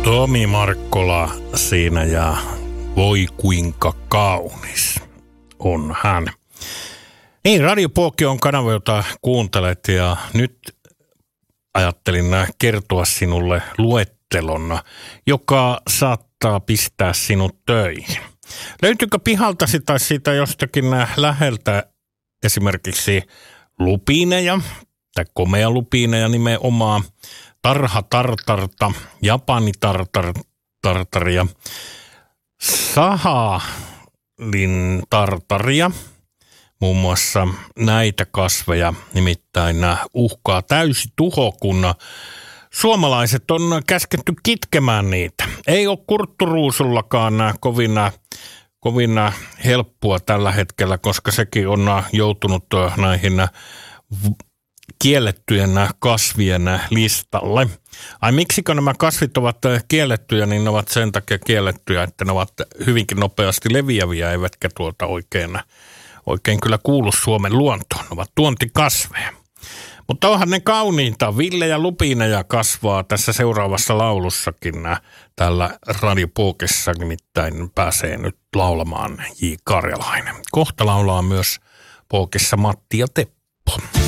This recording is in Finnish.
Tomi Markkola siinä ja voi kuinka kaunis on hän. Niin, Radio Pooki on kanava, jota kuuntelet ja nyt ajattelin kertoa sinulle luettelon, joka saattaa pistää sinut töihin. Löytyykö pihaltasi tai siitä jostakin läheltä esimerkiksi lupiineja tai komea lupiineja nimenomaan, tarhatartarta, japanitartaria, sahalintartaria, muun muassa näitä kasveja, nimittäin uhkaa täysi tuho, kun suomalaiset on käsketty kitkemään niitä. Ei ole kurtturuusullakaan kovin helppoa tällä hetkellä, koska sekin on joutunut näihin kiellettyjen kasvien listalle. Ai miksikö nämä kasvit ovat kiellettyjä, niin ne ovat sen takia kiellettyjä, että ne ovat hyvinkin nopeasti leviäviä, eivätkä oikein kyllä kuulu Suomen luontoon. Ne ovat tuontikasveja. Mutta onhan ne kauniita, villejä lupiineja kasvaa tässä seuraavassa laulussakin. Täällä Radio Pookessa nimittäin pääsee nyt laulamaan J. Karjalainen. Kohta laulaa myös Pookessa Matti ja Teppo.